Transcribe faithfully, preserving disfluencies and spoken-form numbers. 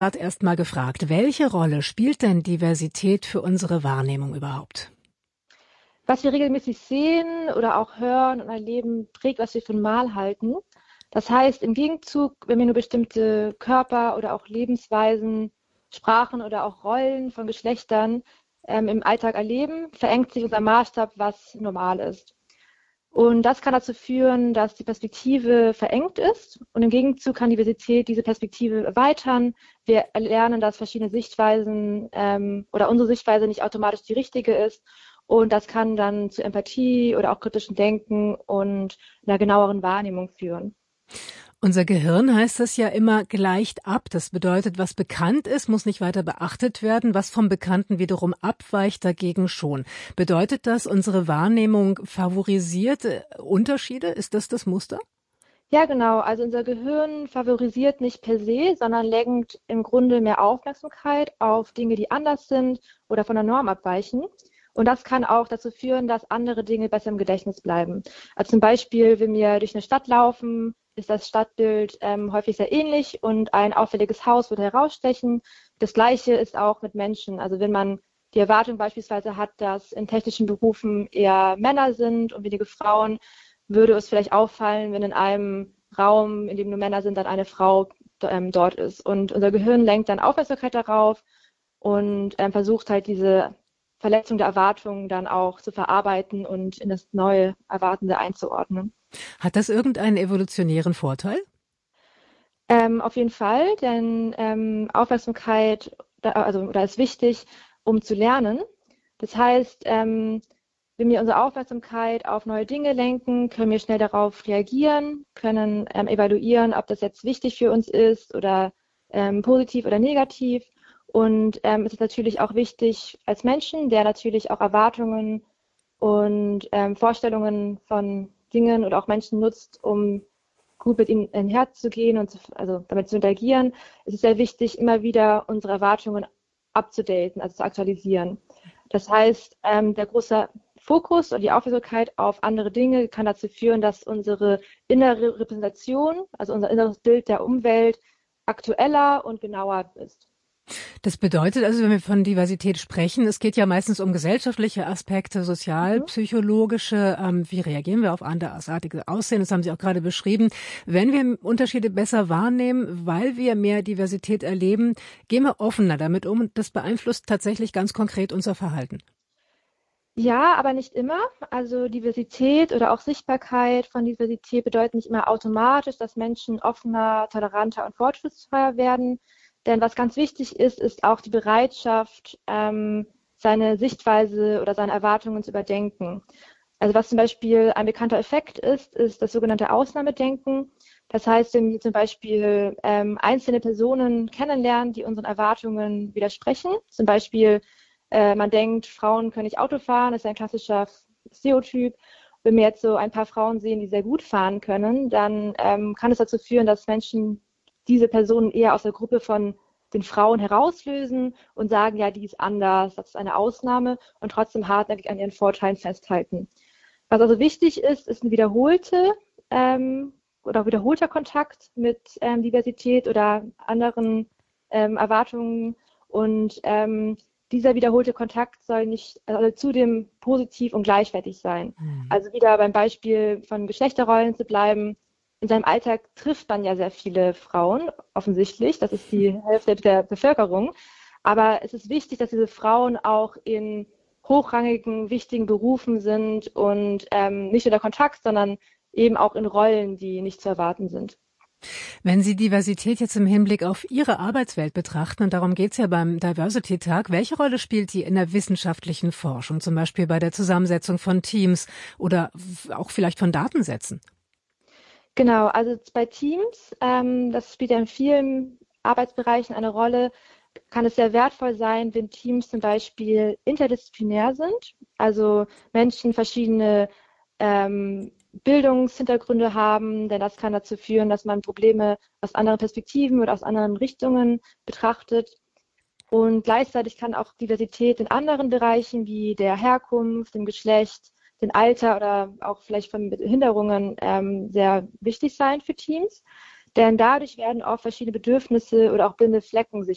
Gerade erst mal gefragt, welche Rolle spielt denn Diversität für unsere Wahrnehmung überhaupt? Was wir regelmäßig sehen oder auch hören und erleben, prägt, was wir für normal halten. Das heißt, im Gegenzug, wenn wir nur bestimmte Körper oder auch Lebensweisen, Sprachen oder auch Rollen von Geschlechtern ähm, im Alltag erleben, verengt sich unser Maßstab, was normal ist. Und das kann dazu führen, dass die Perspektive verengt ist. Und im Gegenzug kann Diversität diese Perspektive erweitern. Wir lernen, dass verschiedene Sichtweisen ähm, oder unsere Sichtweise nicht automatisch die richtige ist. Und das kann dann zu Empathie oder auch kritischem Denken und einer genaueren Wahrnehmung führen. Unser Gehirn, heißt das ja immer, gleicht ab. Das bedeutet, was bekannt ist, muss nicht weiter beachtet werden. Was vom Bekannten wiederum abweicht, dagegen schon. Bedeutet das, unsere Wahrnehmung favorisiert äh, Unterschiede? Ist das das Muster? Ja, genau. Also unser Gehirn favorisiert nicht per se, sondern lenkt im Grunde mehr Aufmerksamkeit auf Dinge, die anders sind oder von der Norm abweichen. Und das kann auch dazu führen, dass andere Dinge besser im Gedächtnis bleiben. Also zum Beispiel, wenn wir durch eine Stadt laufen, ist das Stadtbild ähm, häufig sehr ähnlich und ein auffälliges Haus würde herausstechen. Das Gleiche ist auch mit Menschen. Also wenn man die Erwartung beispielsweise hat, dass in technischen Berufen eher Männer sind und wenige Frauen, würde es vielleicht auffallen, wenn in einem Raum, in dem nur Männer sind, dann eine Frau ähm, dort ist. Und unser Gehirn lenkt dann Aufmerksamkeit darauf und ähm, versucht halt diese Verletzung der Erwartungen dann auch zu verarbeiten und in das neue Erwartende einzuordnen. Hat das irgendeinen evolutionären Vorteil? Ähm, auf jeden Fall, denn ähm, Aufmerksamkeit da, also, oder ist wichtig, um zu lernen. Das heißt, ähm, wenn wir unsere Aufmerksamkeit auf neue Dinge lenken, können wir schnell darauf reagieren, können ähm, evaluieren, ob das jetzt wichtig für uns ist oder ähm, positiv oder negativ. Und ähm, es ist natürlich auch wichtig als Menschen, der natürlich auch Erwartungen und ähm, Vorstellungen von Dingen oder auch Menschen nutzt, um gut mit ihnen einherzugehen und zu, also damit zu interagieren. Es ist sehr wichtig, immer wieder unsere Erwartungen abzudaten, also zu aktualisieren. Das heißt, ähm, der große Fokus und die Aufmerksamkeit auf andere Dinge kann dazu führen, dass unsere innere Repräsentation, also unser inneres Bild der Umwelt, aktueller und genauer ist. Das bedeutet also, wenn wir von Diversität sprechen, es geht ja meistens um gesellschaftliche Aspekte, Mhm. sozialpsychologische, ähm, wie reagieren wir auf andersartige Aussehen, das haben Sie auch gerade beschrieben. Wenn wir Unterschiede besser wahrnehmen, weil wir mehr Diversität erleben, gehen wir offener damit um und das beeinflusst tatsächlich ganz konkret unser Verhalten. Ja, aber nicht immer. Also Diversität oder auch Sichtbarkeit von Diversität bedeutet nicht immer automatisch, dass Menschen offener, toleranter und fortschrittsfreier werden. Denn was ganz wichtig ist, ist auch die Bereitschaft, ähm, seine Sichtweise oder seine Erwartungen zu überdenken. Also was zum Beispiel ein bekannter Effekt ist, ist das sogenannte Ausnahmedenken. Das heißt, wenn wir zum Beispiel ähm, einzelne Personen kennenlernen, die unseren Erwartungen widersprechen, zum Beispiel äh, man denkt, Frauen können nicht Auto fahren, das ist ein klassischer Stereotyp. Wenn wir jetzt so ein paar Frauen sehen, die sehr gut fahren können, dann ähm, kann es dazu führen, dass Menschen diese Personen eher aus der Gruppe von den Frauen herauslösen und sagen, ja, die ist anders, das ist eine Ausnahme und trotzdem hartnäckig an ihren Vorteilen festhalten. Was also wichtig ist, ist ein wiederholte ähm, oder wiederholter Kontakt mit ähm, Diversität oder anderen ähm, Erwartungen und ähm, dieser wiederholte Kontakt soll nicht also zudem positiv und gleichwertig sein. Mhm. Also wieder beim Beispiel von Geschlechterrollen zu bleiben. In seinem Alltag trifft man ja sehr viele Frauen, offensichtlich. Das ist die Hälfte der Bevölkerung. Aber es ist wichtig, dass diese Frauen auch in hochrangigen, wichtigen Berufen sind und ähm, nicht nur der Kontakt, sondern eben auch in Rollen, die nicht zu erwarten sind. Wenn Sie Diversität jetzt im Hinblick auf Ihre Arbeitswelt betrachten, und darum geht es ja beim Diversity-Tag, welche Rolle spielt die in der wissenschaftlichen Forschung, zum Beispiel bei der Zusammensetzung von Teams oder auch vielleicht von Datensätzen? Genau, also bei Teams, ähm, das spielt ja in vielen Arbeitsbereichen eine Rolle, kann es sehr wertvoll sein, wenn Teams zum Beispiel interdisziplinär sind, also Menschen verschiedene ähm, Bildungshintergründe haben, denn das kann dazu führen, dass man Probleme aus anderen Perspektiven oder aus anderen Richtungen betrachtet. Und gleichzeitig kann auch Diversität in anderen Bereichen wie der Herkunft, dem Geschlecht, dem Alter oder auch vielleicht von Behinderungen ähm, sehr wichtig sein für Teams. Denn dadurch werden oft verschiedene Bedürfnisse oder auch blinde Flecken